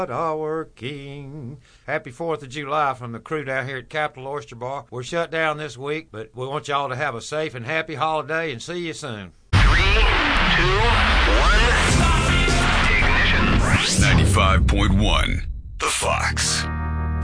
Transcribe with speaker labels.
Speaker 1: Our King. Happy 4th of July from the crew down here at Capital Oyster Bar. We're shut down this week, but we want y'all to have a safe and happy holiday and see you soon.
Speaker 2: 3, 2, 1. Ignition.
Speaker 3: 95.1 The Fox.